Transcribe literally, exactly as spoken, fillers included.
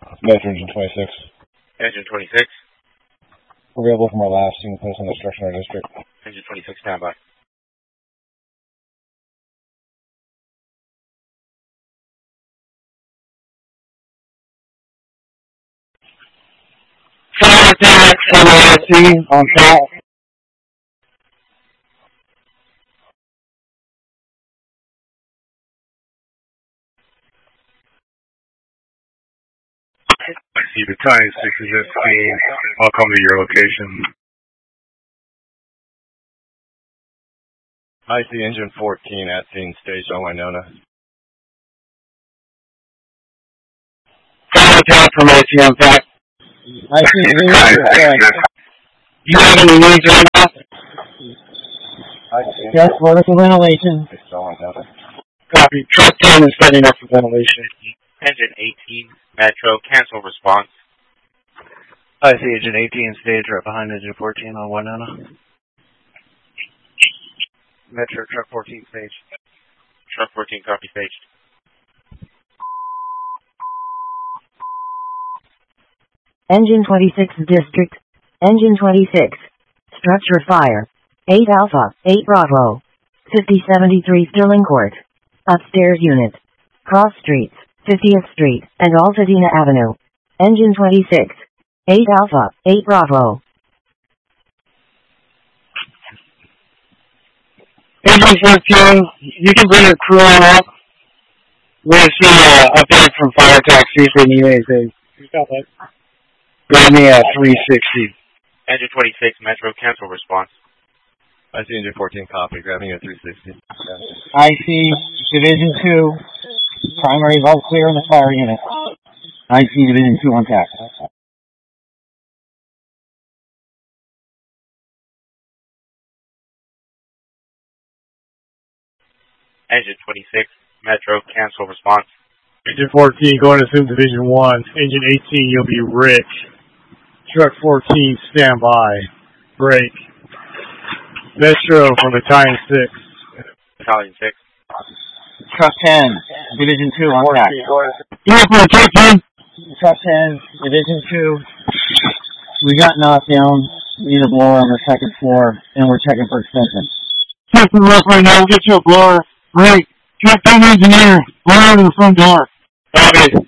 Metro Engine twenty-six. Engine twenty-six. Available from our last scene post on destruction in our district. Engine twenty-six, standby. Fire attack from I C on call. I see Battalion six is at scene. I'll come to your location. I see Engine fourteen at scene, staged on Winona. Fire attack from A C on fact. I see Engine You have any needs right now? I see Yes, vertical ventilation. staged on Winona. Copy. Truck ten is setting up for ventilation. Engine eighteen, Metro, cancel response. I see Engine eighteen stage right behind Engine fourteen on Winona. Metro, Truck fourteen stage. Truck fourteen, copy, staged. Engine twenty-six District. Engine twenty-six. Structure fire. eight Alpha, eight Bravo. fifty seventy-three Sterling Court. Upstairs unit. Cross streets, fiftieth Street, and Altadena Avenue. Engine twenty-six. eight Alpha, eight Bravo. Engine fourteen, you can bring your crew on up. We're going to see an uh, update from Fire Attack, see if they need anything. Bring me a three sixty. Engine twenty-six, Metro, cancel response. I see Engine fourteen, copy, grabbing a three sixty. I see Division two, primary vault clear in the fire unit. I see Division two on tap. Engine twenty-six, Metro, cancel response. Engine fourteen, going to assume Division one. Engine eighteen, you'll be Rich. Truck fourteen, stand by. Break. Metro from Battalion six. Battalion six. Truck ten, Division two on tap. Here for Truck ten. Truck ten, Division two. We got knocked down. We need a blower on the second floor, and we're checking for extension. Checking the roof right now. We'll get you a blower. Right. Truck ten engineer. Blower to the front door. Copy.